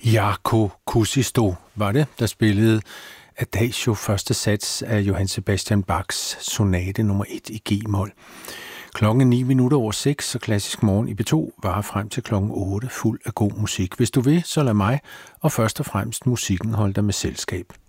Jarkko Kuusisto var det, der spillede Adagio første sats af Johann Sebastian Bachs sonate nummer 1 i G-mol. Klokken 6:09, og Klassisk Morgen i P2 varer frem til klokken 8, fuld af god musik. Hvis du vil, så lad mig, og først og fremmest musikken holde dig med selskab.